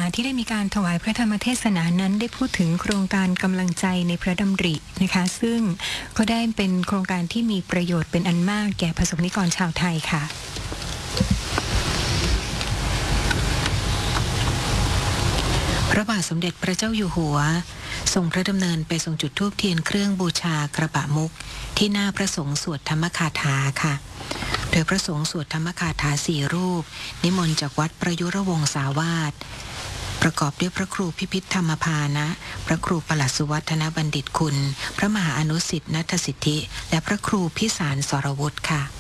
ที่ได้มีการถวายพระธรรมเทศนานั้นได้พูดถึงโครงการกำลังใจในพระดำรินะคะซึ่งก็ได้เป็นโครงการที่มีประโยชน์เป็นอันมากแก่ประสบนิกรชาวไทยค่ะพระบาทสมเด็จพระเจ้าอยู่หัวทรงพระดำเนินไปทรงจุดธูปเทียนเครื่องบูชากระบะมุกที่หน้าพระสงฆ์สวดธรรมคาถาค่ะโดยพระสงฆ์สวดธรรมคาถา4 รูปนิมนต์จากวัดประยุรวงศาวาสประกอบด้วยพระครูพิพิธธรรมภานะพระครูปลัดสุวัฒนบัณฑิตคุณพระมหาอนุสิทธิ์ณัฐสิทธิและพระครูพิสารสรวุฒิค่ะ